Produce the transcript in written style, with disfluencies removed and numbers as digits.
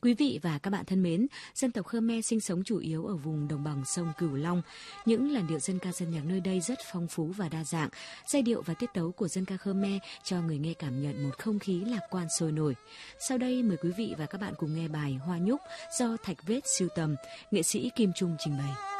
Quý vị và các bạn thân mến, dân tộc Khmer sinh sống chủ yếu ở vùng đồng bằng sông Cửu Long. Những làn điệu dân ca dân nhạc nơi đây rất phong phú và đa dạng. Giai điệu và tiết tấu của dân ca Khmer cho người nghe cảm nhận một không khí lạc quan sôi nổi. Sau đây mời quý vị và các bạn cùng nghe bài Hoa Nhúc do Thạch Vết sưu tầm, nghệ sĩ Kim Trung trình bày.